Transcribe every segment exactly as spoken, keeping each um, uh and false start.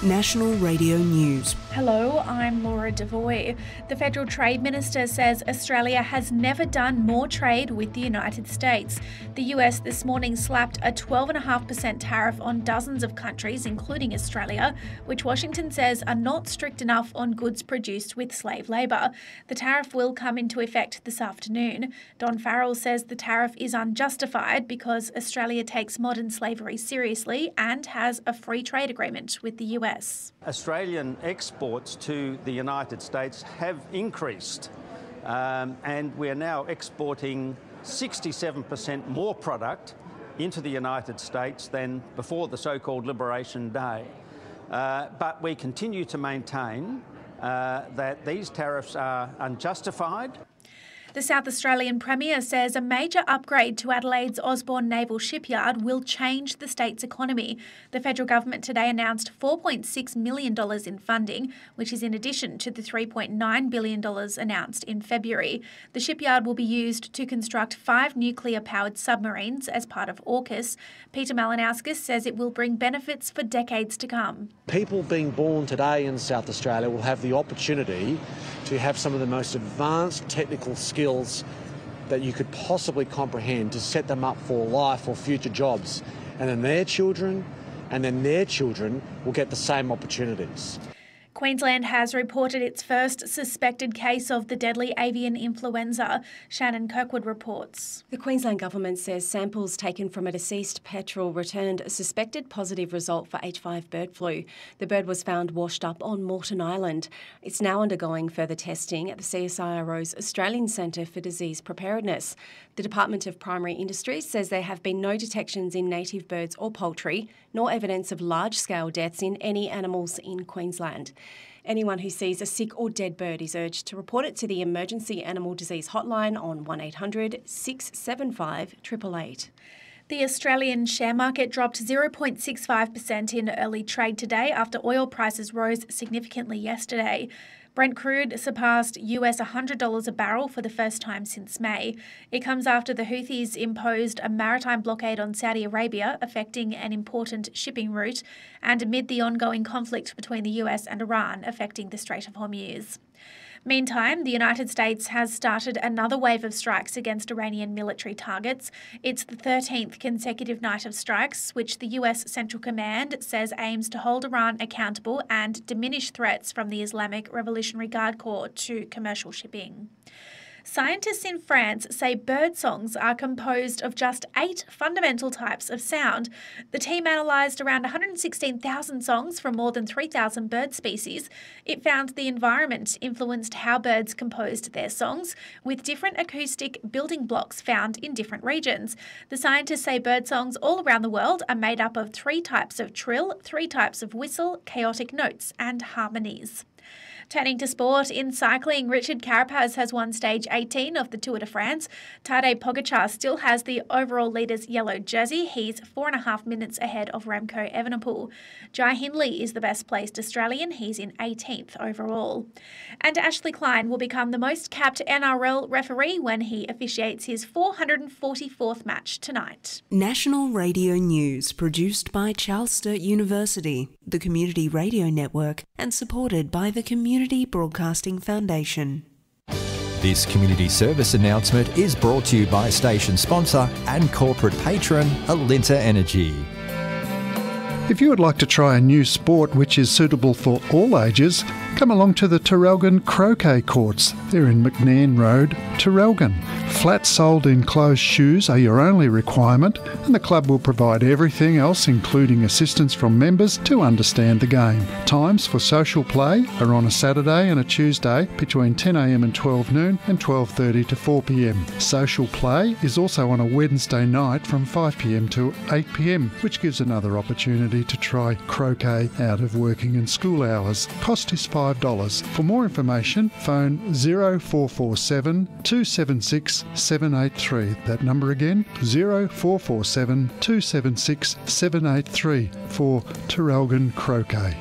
National Radio News. Hello, I'm Laura Devoy. The Federal Trade Minister says Australia has never done more trade with the United States. The U S this morning slapped a twelve point five percent tariff on dozens of countries, including Australia, which Washington says are not strict enough on goods produced with slave labour. The tariff will come into effect this afternoon. Don Farrell says the tariff is unjustified because Australia takes modern slavery seriously and has a free trade agreement with the U S. Australian exports to the United States have increased, um, and we're now exporting sixty-seven percent more product into the United States than before the so-called Liberation Day. Uh, but we continue to maintain uh, that these tariffs are unjustified. The South Australian Premier says a major upgrade to Adelaide's Osborne Naval Shipyard will change the state's economy. The federal government today announced four point six million dollars in funding, which is in addition to the three point nine billion dollars announced in February. The shipyard will be used to construct five nuclear-powered submarines as part of AUKUS. Peter Malinauskas says it will bring benefits for decades to come. People being born today in South Australia will have the opportunity to have some of the most advanced technical skills that you could possibly comprehend to set them up for life or future jobs. And then their children and then their children will get the same opportunities. Queensland has reported its first suspected case of the deadly avian influenza. Shannon Kirkwood reports. The Queensland Government says samples taken from a deceased petrel returned a suspected positive result for H five bird flu. The bird was found washed up on Moreton Island. It's now undergoing further testing at the C S I R O's Australian Centre for Disease Preparedness. The Department of Primary Industries says there have been no detections in native birds or poultry, nor evidence of large-scale deaths in any animals in Queensland. Anyone who sees a sick or dead bird is urged to report it to the Emergency Animal Disease Hotline on one eight hundred six seven five eight eight eight. The Australian share market dropped zero point six five percent in early trade today after oil prices rose significantly yesterday. Brent crude surpassed U S one hundred dollars a barrel for the first time since May. It comes after the Houthis imposed a maritime blockade on Saudi Arabia, affecting an important shipping route, and amid the ongoing conflict between the U S and Iran, affecting the Strait of Hormuz. Meantime, the United States has started another wave of strikes against Iranian military targets. It's the thirteenth consecutive night of strikes, which the U S Central Command says aims to hold Iran accountable and diminish threats from the Islamic Revolutionary Guard Corps to commercial shipping. Scientists in France say bird songs are composed of just eight fundamental types of sound. The team analysed around one hundred sixteen thousand songs from more than three thousand bird species. It found the environment influenced how birds composed their songs, with different acoustic building blocks found in different regions. The scientists say bird songs all around the world are made up of three types of trill, three types of whistle, chaotic notes, and harmonies. Turning to sport, in cycling, Richard Carapaz has won stage eighteen of the Tour de France. Tadej Pogacar still has the overall leader's yellow jersey. He's four and a half minutes ahead of Remco Evenepoel. Jai Hindley is the best placed Australian. He's in eighteenth overall. And Ashley Klein will become the most capped N R L referee when he officiates his four hundred forty-fourth match tonight. National Radio News, produced by Charles Sturt University, the Community Radio Network, and supported by the Community Broadcasting Foundation. This community service announcement is brought to you by station sponsor and corporate patron Alinta Energy. If you would like to try a new sport which is suitable for all ages, come along to the Traralgon Croquet Courts. They're in McNairn Road, Traralgon. Flat-soled enclosed shoes are your only requirement, and the club will provide everything else, including assistance from members, to understand the game. Times for social play are on a Saturday and a Tuesday between ten a m and twelve noon and twelve thirty to four p m. Social play is also on a Wednesday night from five p m to eight p m, which gives another opportunity to try croquet out of working and school hours. Cost is five dollars. For more information, phone zero four four seven two seven six seven eight three. That number again, zero four four seven two seven six seven eight three for Traralgon Croquet.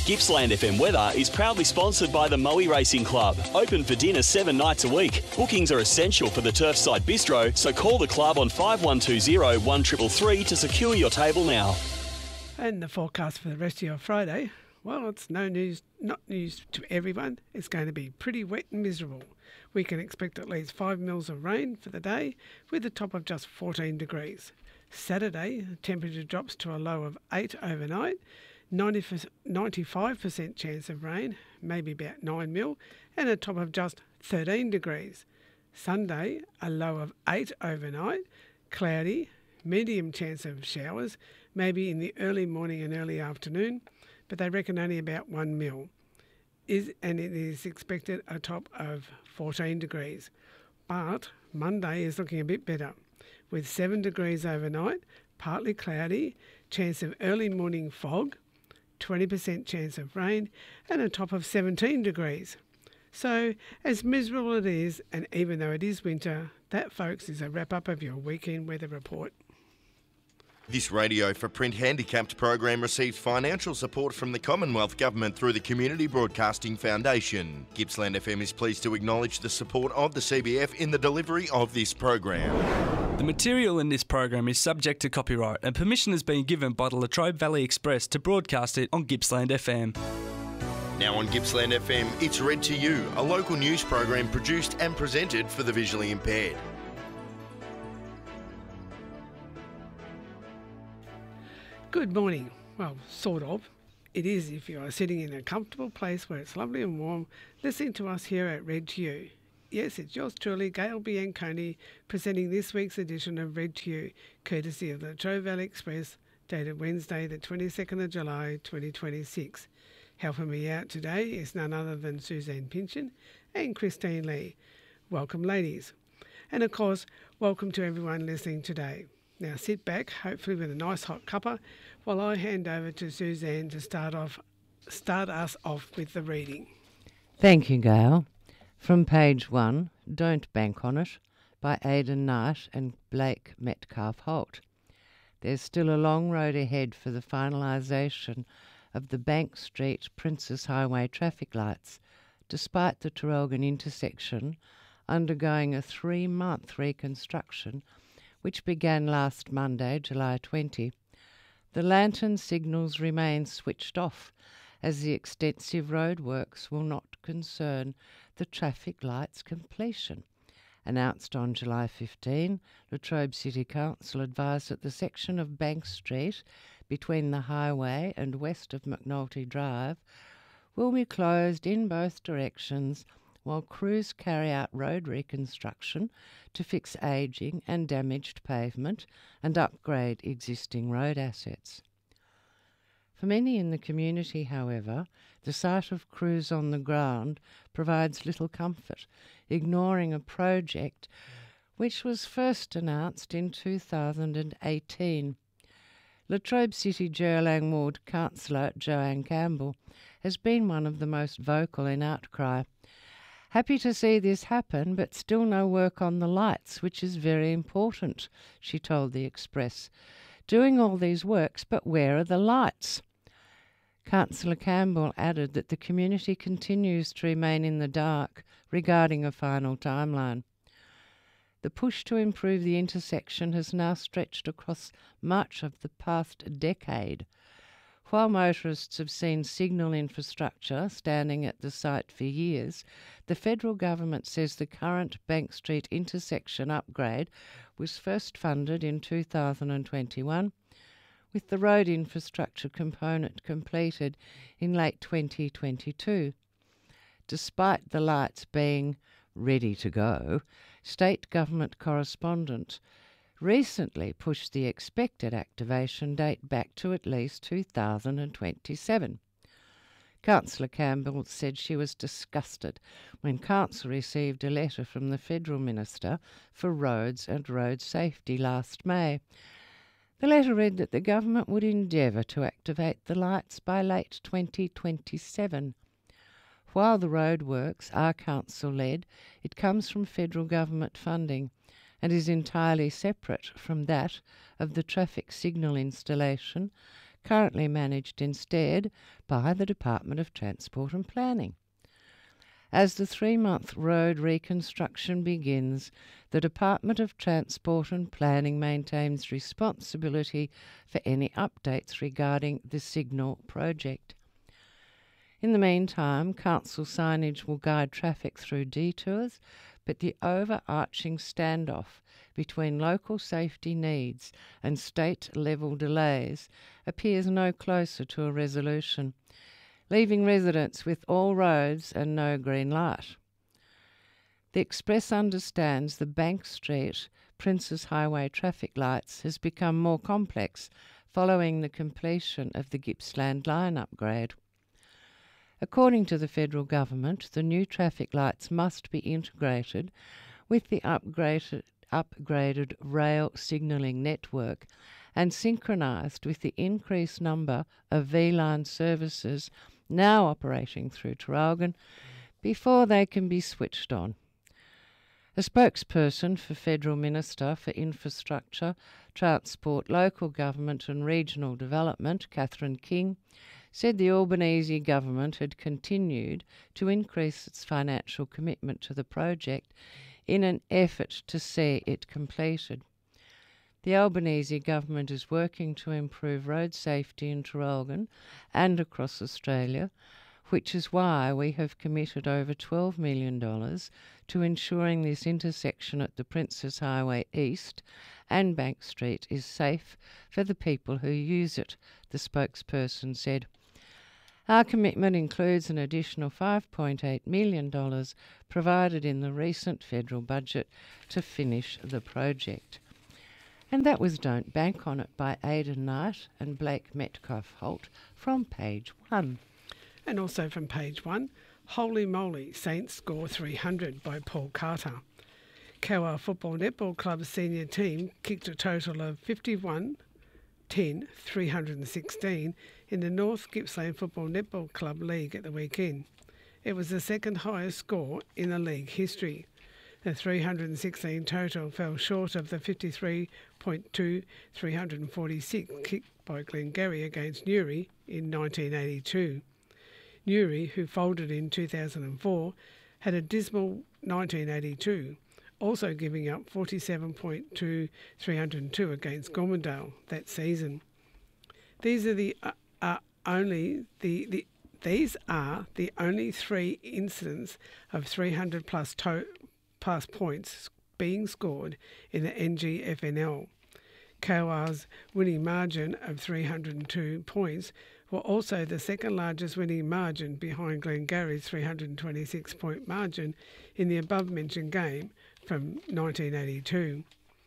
Gippsland F M weather is proudly sponsored by the Moe Racing Club. Open for dinner seven nights a week. Bookings are essential for the Turfside Bistro, so call the club on five one two zero, one three three to secure your table now. And the forecast for the rest of your Friday, well, it's no news, not news to everyone. It's going to be pretty wet and miserable. We can expect at least five mils of rain for the day, with a top of just fourteen degrees. Saturday, temperature drops to a low of eight overnight, ninety-five percent chance of rain, maybe about nine mil, and a top of just thirteen degrees. Sunday, a low of eight overnight, cloudy, medium chance of showers, maybe in the early morning and early afternoon, but they reckon only about one mil. Is, and it is expected a top of fourteen degrees. But Monday is looking a bit better, with seven degrees overnight, partly cloudy, chance of early morning fog, twenty percent chance of rain, and a top of seventeen degrees. So, as miserable it is, and even though it is winter, that, folks, is a wrap-up of your weekend weather report. This Radio for Print Handicapped program receives financial support from the Commonwealth Government through the Community Broadcasting Foundation. Gippsland F M is pleased to acknowledge the support of the C B F in the delivery of this program. The material in this program is subject to copyright, and permission has been given by the Latrobe Valley Express to broadcast it on Gippsland F M. Now on Gippsland F M, it's Read to You, a local news program produced and presented for the visually impaired. Good morning. Well, sort of. It is if you are sitting in a comfortable place where it's lovely and warm, listening to us here at Read to You. Yes, it's yours truly, Gail Bianconi, presenting this week's edition of Read to You, courtesy of the Latrobe Valley Express, dated Wednesday, the twenty-second of July, twenty twenty-six. Helping me out today is none other than Suzanne Pinchin and Christine Lee. Welcome, ladies. And of course, welcome to everyone listening today. Now sit back, hopefully with a nice hot cuppa, while I hand over to Suzanne to start off, start us off with the reading. Thank you, Gail. From page one, Don't Bank on It, by Aidan Knight and Blake Metcalf Holt. There's still a long road ahead for the finalisation of the Bank Street Princes Highway traffic lights, despite the Traralgon intersection undergoing a three-month reconstruction which began last Monday, July twentieth. The lantern signals remain switched off as the extensive roadworks will not concern the traffic lights completion. Announced on July fifteenth, Latrobe City Council advised that the section of Bank Street between the highway and west of McNulty Drive will be closed in both directions while crews carry out road reconstruction to fix ageing and damaged pavement and upgrade existing road assets. For many in the community, however, the sight of crews on the ground provides little comfort, ignoring a project which was first announced in two thousand eighteen. Latrobe City Gerlang Ward Councillor Joanne Campbell has been one of the most vocal in outcry. Happy to see this happen, but still no work on the lights, which is very important, she told the Express. Doing all these works, but where are the lights? Councillor Campbell added that the community continues to remain in the dark regarding a final timeline. The push to improve the intersection has now stretched across much of the past decade. While motorists have seen signal infrastructure standing at the site for years, the federal government says the current Bank Street intersection upgrade was first funded in two thousand twenty-one, with the road infrastructure component completed in late twenty twenty-two. Despite the lights being ready to go, state government correspondent recently pushed the expected activation date back to at least two thousand twenty-seven. Councillor Campbell said she was disgusted when Council received a letter from the Federal Minister for Roads and Road Safety last May. The letter read that the government would endeavour to activate the lights by late twenty twenty-seven. While the roadworks are council-led, it comes from federal government funding and is entirely separate from that of the traffic signal installation, currently managed instead by the Department of Transport and Planning. As the three-month road reconstruction begins, the Department of Transport and Planning maintains responsibility for any updates regarding the Signal project. In the meantime, council signage will guide traffic through detours, but the overarching standoff between local safety needs and state-level delays appears no closer to a resolution, leaving residents with all roads and no green light. The Express understands the Bank Street Princes Highway traffic lights has become more complex following the completion of the Gippsland line upgrade. According to the federal government, the new traffic lights must be integrated with the upgraded, upgraded rail signalling network and synchronised with the increased number of V-Line services now operating through Traralgon before they can be switched on. A spokesperson for Federal Minister for Infrastructure, Transport, Local Government and Regional Development, Catherine King, said the Albanese government had continued to increase its financial commitment to the project in an effort to see it completed. The Albanese government is working to improve road safety in Traralgon and across Australia, which is why we have committed over twelve million dollars to ensuring this intersection at the Princes Highway East and Bank Street is safe for the people who use it, the spokesperson said. Our commitment includes an additional five point eight million dollars provided in the recent federal budget to finish the project. And that was Don't Bank on It by Aidan Knight and Blake Metcalf Holt from page one. And also from page one, Holy Moly, Saints score three hundred by Paul Carter. Kowar Football Netball Club's senior team kicked a total of fifty-one, ten, three hundred sixteen in the North Gippsland Football Netball Club League at the weekend. It was the second highest score in the league history. The three hundred sixteen total fell short of the fifty-three point two, three hundred forty-six kicked by Glengarry against Newry in nineteen eighty-two. Newry, who folded in two thousand four, had a dismal nineteen eighty-two, also giving up forty-seven point two, three hundred two against Gormandale that season. These are the uh, uh, only the, the these are the only three incidents of three hundred plus to, plus points being scored in the N G F N L. Kowar's winning margin of three hundred two points were also the second largest winning margin behind Glengarry's three hundred twenty-six point margin in the above-mentioned game from nineteen eighty-two.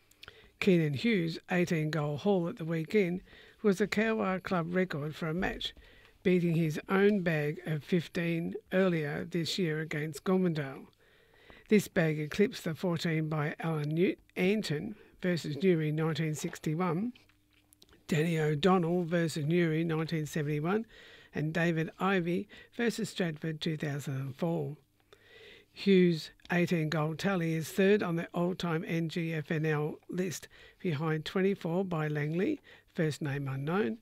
Keenan Hughes' eighteen goal haul at the weekend was a Kowar club record for a match, beating his own bag of fifteen earlier this year against Gormandale. This bag eclipsed the fourteen by Alan Newt Anton versus Newry nineteen sixty-one, Danny O'Donnell versus Newry nineteen seventy-one, and David Ivey versus Stratford two thousand four. Hughes' eighteen-goal tally is third on the all-time N G F N L list, behind twenty-four by Langley, first name unknown,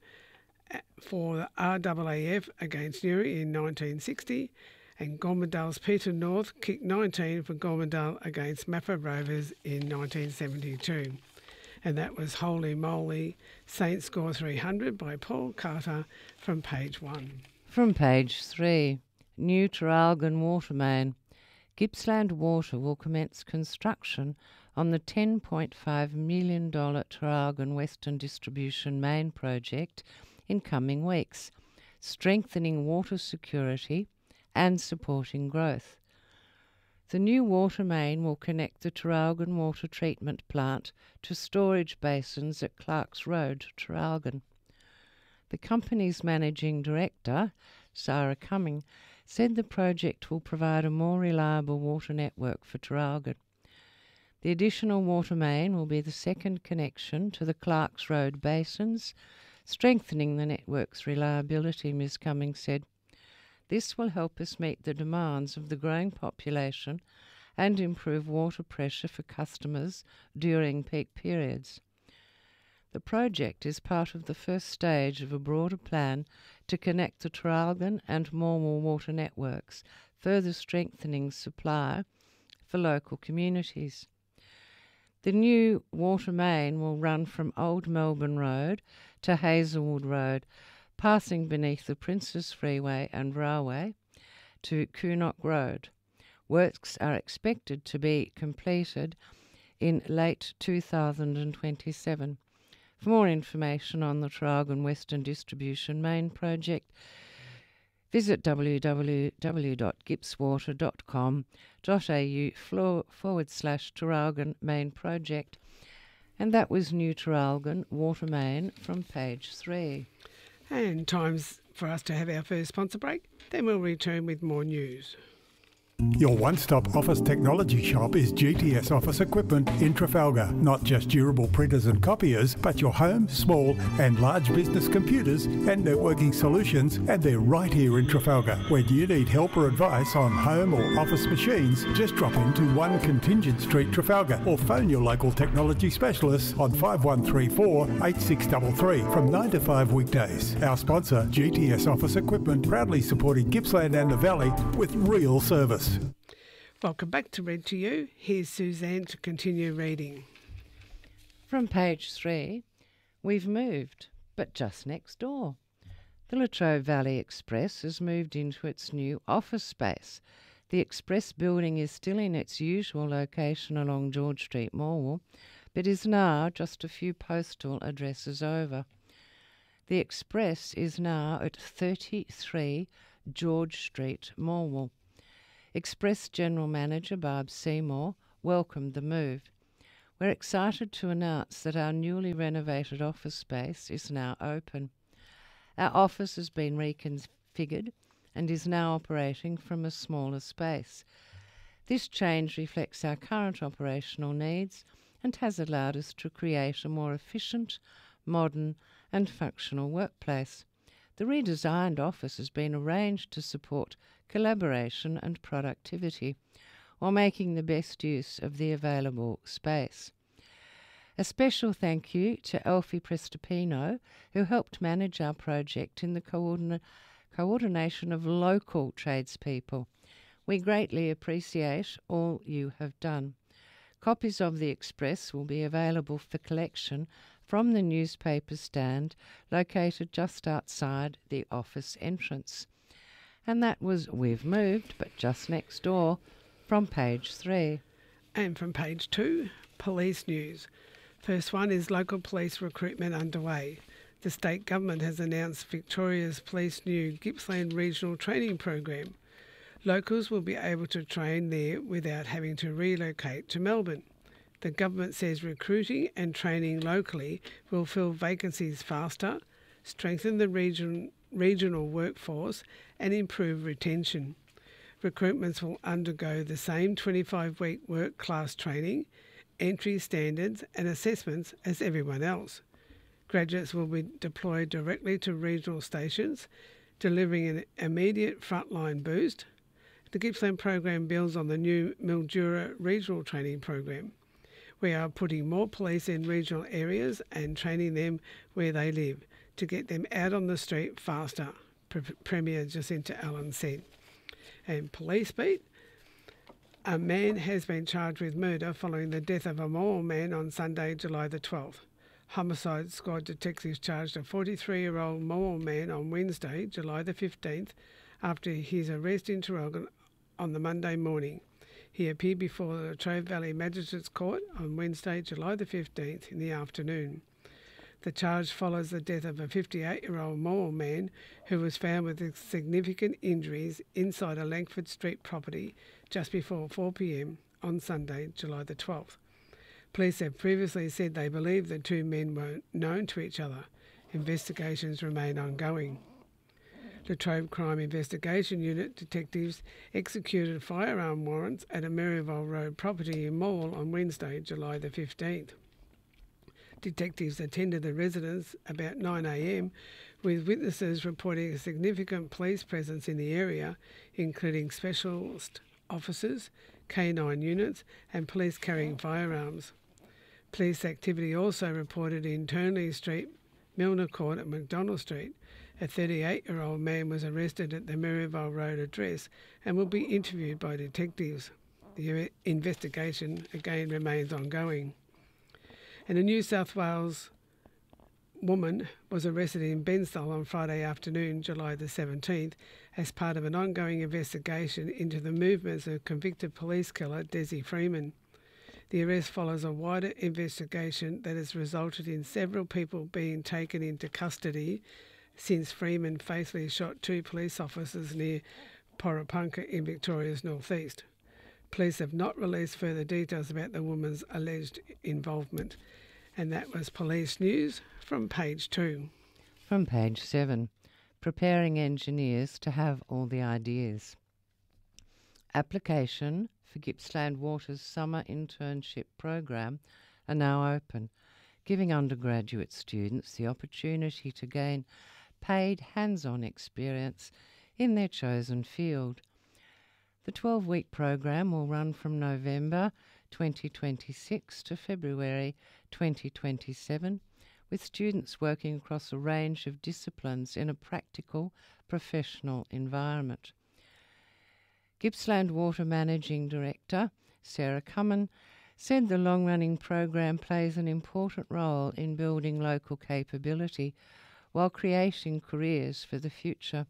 for the R A A F against Newry in nineteen sixty, and Gormandale's Peter North kicked nineteen for Gormandale against Mafra Rovers in nineteen seventy-two. And that was Holy Moly, Saints score three hundred by Paul Carter from page one. From page three, New Traralgon Water Main. Gippsland Water will commence construction on the ten point five million dollars Traralgon Western Distribution Main project in coming weeks, strengthening water security and supporting growth. The new water main will connect the Traralgon Water Treatment Plant to storage basins at Clarks Road, Traralgon. The company's managing director, Sarah Cumming, said the project will provide a more reliable water network for Traralgon. The additional water main will be the second connection to the Clarks Road basins, strengthening the network's reliability, Miz Cummings said. This will help us meet the demands of the growing population and improve water pressure for customers during peak periods. The project is part of the first stage of a broader plan to connect the Traralgon and Morwell water networks, further strengthening supply for local communities. The new water main will run from Old Melbourne Road to Hazelwood Road, passing beneath the Princes Freeway and Railway to Coonok Road. Works are expected to be completed in late two thousand twenty-seven. For more information on the Traralgon Western Distribution Main project, visit w w w dot gippswater dot com dot a u forward slash Traralgon Main project. And that was New Traralgon Water Main from page three. And time's for us to have our first sponsor break. Then we'll return with more news. Your one-stop office technology shop is G T S Office Equipment in Trafalgar. Not just durable printers and copiers, but your home, small and large business computers and networking solutions, and they're right here in Trafalgar. When you need help or advice on home or office machines, just drop into one Contingent Street, Trafalgar, or phone your local technology specialists on five one three four, eight six three three from nine to five weekdays. Our sponsor, G T S Office Equipment, proudly supporting Gippsland and the Valley with real service. Welcome back to Read to You. Here's Suzanne to continue reading. From page three, we've moved, but just next door. The Latrobe Valley Express has moved into its new office space. The Express building is still in its usual location along George Street, Morwell, but is now just a few postal addresses over. The Express is now at thirty-three George Street, Morwell. Express General Manager Barb Seymour welcomed the move. We're excited to announce that our newly renovated office space is now open. Our office has been reconfigured and is now operating from a smaller space. This change reflects our current operational needs and has allowed us to create a more efficient, modern and functional workplace. The redesigned office has been arranged to support collaboration and productivity, while making the best use of the available space. A special thank you to Elfie Prestopino, who helped manage our project in the coordina- coordination of local tradespeople. We greatly appreciate all you have done. Copies of the Express will be available for collection from the newspaper stand located just outside the office entrance. And that was We've Moved, but just next door, from page three. And from page two, police news. First one is local police recruitment underway. The state government has announced Victoria's Police new Gippsland Regional Training Program. Locals will be able to train there without having to relocate to Melbourne. The government says recruiting and training locally will fill vacancies faster, strengthen the region, regional workforce and improve retention. Recruitments will undergo the same twenty-five week work class training, entry standards and assessments as everyone else. Graduates will be deployed directly to regional stations, delivering an immediate frontline boost. The Gippsland program builds on the new Mildura Regional Training Program. We are putting more police in regional areas and training them where they live to get them out on the street faster, Premier Jacinta Allen said. And Police Beat, a man has been charged with murder following the death of a Morwell man on Sunday, July the twelfth. Homicide Squad detectives charged a forty-three-year-old Morwell man on Wednesday, July the fifteenth, after his arrest in Traralgon on the Monday morning. He appeared before the Latrobe Valley Magistrates Court on Wednesday, July the fifteenth in the afternoon. The charge follows the death of a fifty-eight-year-old Morwell man who was found with significant injuries inside a Langford Street property just before four p m on Sunday, July the twelfth. Police have previously said they believe the two men were known to each other. Investigations remain ongoing. The Latrobe Crime Investigation Unit detectives executed firearm warrants at a Maryville Road property in Morwell on Wednesday, July the fifteenth. Detectives attended the residence about nine a m with witnesses reporting a significant police presence in the area, including specialist officers, K nine units and police carrying firearms. Police activity also reported in Turnley Street, Milner Court and McDonald Street. A thirty-eight-year-old man was arrested at the Maryvale Road address and will be interviewed by detectives. The investigation again remains ongoing. And a New South Wales woman was arrested in Bensall on Friday afternoon, July the seventeenth, as part of an ongoing investigation into the movements of convicted police killer Desi Freeman. The arrest follows a wider investigation that has resulted in several people being taken into custody since Freeman fatally shot two police officers near Porapunka in Victoria's northeast. Police have not released further details about the woman's alleged involvement. And that was Police News from page two. From page seven, preparing engineers to have all the ideas. Application for Gippsland Water's summer internship program are now open, giving undergraduate students the opportunity to gain paid hands-on experience in their chosen field. The twelve-week program will run from November twenty twenty-six to February twenty twenty-seven, with students working across a range of disciplines in a practical, professional environment. Gippsland Water Managing Director Sarah Cummin said the long-running program plays an important role in building local capability while creating careers for the future.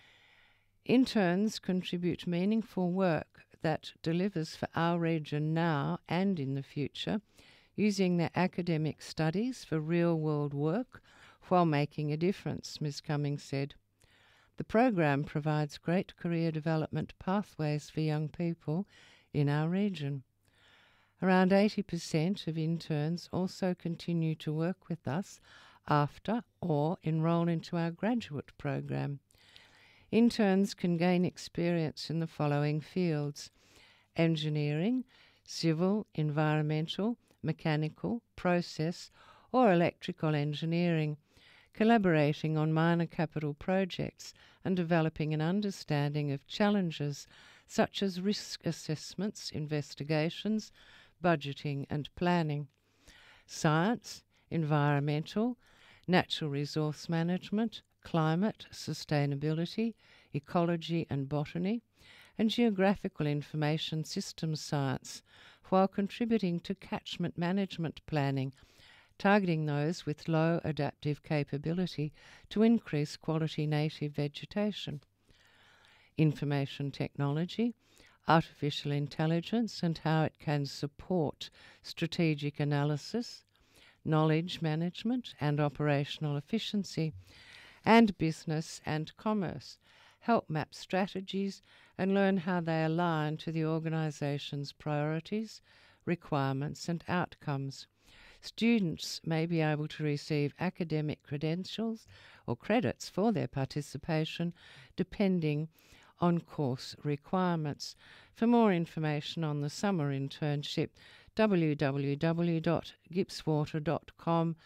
Interns contribute meaningful work that delivers for our region now and in the future, using their academic studies for real-world work while making a difference, Miz Cummings said. The program provides great career development pathways for young people in our region. Around eighty percent of interns also continue to work with us after or enrol into our graduate program. Interns can gain experience in the following fields: engineering, civil, environmental, mechanical, process or electrical engineering, collaborating on minor capital projects and developing an understanding of challenges such as risk assessments, investigations, budgeting and planning, science, environmental, natural resource management, climate, sustainability, ecology and botany, and geographical information systems science, while contributing to catchment management planning, targeting those with low adaptive capability to increase quality native vegetation. Information technology, artificial intelligence and how it can support strategic analysis, knowledge management and operational efficiency, and business and commerce, help map strategies and learn how they align to the organisation's priorities, requirements and outcomes. Students may be able to receive academic credentials or credits for their participation depending on course requirements. For more information on the summer internship, w w w dot gippswater dot com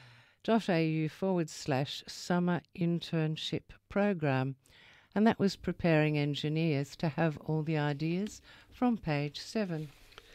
dot a u forward slash summer internship program. And that was preparing engineers to have all the ideas from page seven.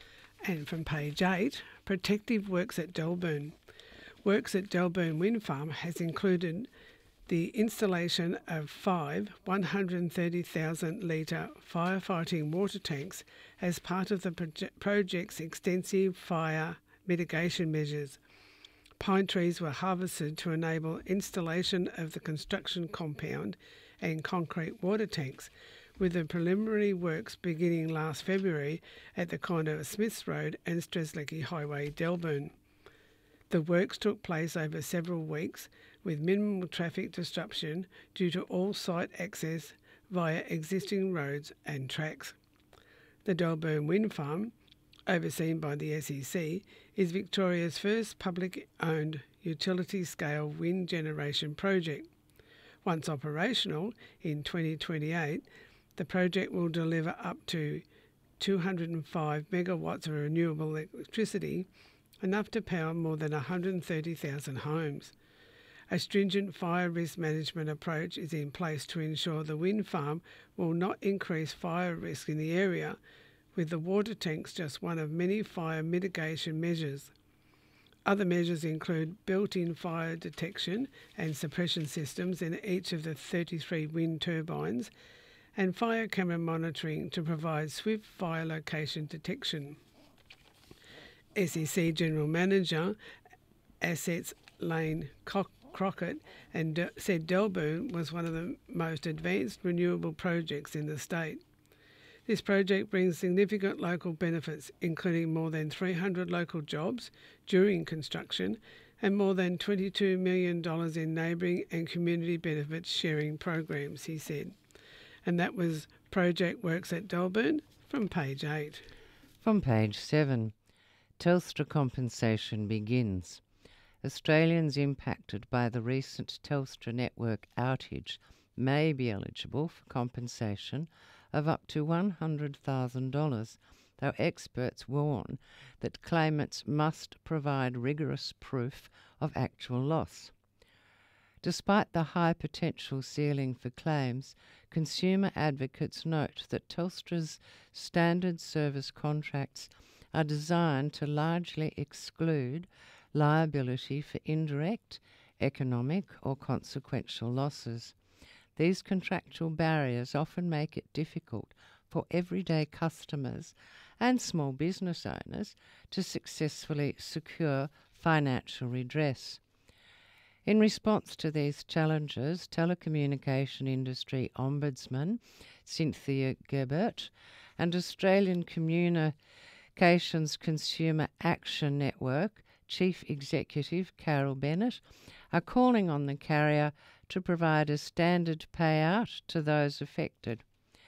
And from page eight, protective works at Delburn. Works at Delburn Wind Farm has included the installation of five one hundred thirty thousand litre firefighting water tanks as part of the proje- project's extensive fire mitigation measures. Pine trees were harvested to enable installation of the construction compound and concrete water tanks, with the preliminary works beginning last February at the corner of Smiths Road and Streslecki Highway, Delburn. The works took place over several weeks with minimal traffic disruption due to all site access via existing roads and tracks. The Delburn Wind Farm, overseen by the S E C, is Victoria's first public-owned utility-scale wind generation project. Once operational in twenty twenty-eight, the project will deliver up to two hundred five megawatts of renewable electricity, enough to power more than one hundred thirty thousand homes. A stringent fire risk management approach is in place to ensure the wind farm will not increase fire risk in the area, with the water tanks just one of many fire mitigation measures. Other measures include built-in fire detection and suppression systems in each of the thirty-three wind turbines and fire camera monitoring to provide swift fire location detection. S E C General Manager Assets Lane Cock Crockett and D- said Delbourne was one of the most advanced renewable projects in the state. This project brings significant local benefits, including more than three hundred local jobs during construction and more than twenty-two million dollars in neighbouring and community benefits sharing programs, he said. And that was Project Works at Delbourne from page eight. From page seven, Telstra compensation begins. Australians impacted by the recent Telstra network outage may be eligible for compensation of up to one hundred thousand dollars, though experts warn that claimants must provide rigorous proof of actual loss. Despite the high potential ceiling for claims, consumer advocates note that Telstra's standard service contracts are designed to largely exclude liability for indirect, economic or consequential losses. These contractual barriers often make it difficult for everyday customers and small business owners to successfully secure financial redress. In response to these challenges, Telecommunication Industry Ombudsman Cynthia Gebert and Australian Communications Consumer Action Network Chief Executive Carol Bennett are calling on the carrier to provide a standard payout to those affected.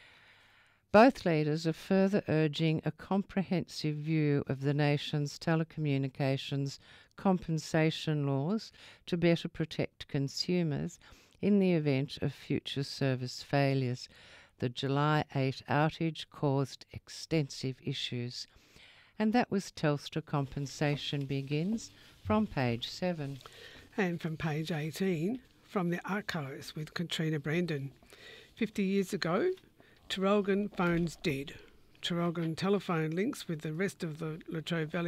Both leaders are further urging a comprehensive view of the nation's telecommunications compensation laws to better protect consumers in the event of future service failures. The July eighth outage caused extensive issues. And that was Telstra Compensation Begins from page seven. And from page eighteen, from the archives with Katrina Brandon. Fifty years ago, Traralgon phones dead. Traralgon telephone links with the rest of the Latrobe Valley